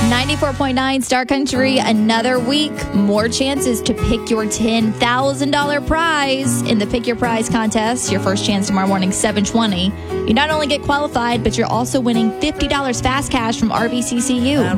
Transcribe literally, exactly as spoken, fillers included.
ninety-four point nine Star Country, another week, more chances to pick your ten thousand dollars prize in the Pick Your Prize contest. Your first chance tomorrow morning, seven twenty. You not only get qualified, but you're also winning fifty dollars fast cash from R V C C U.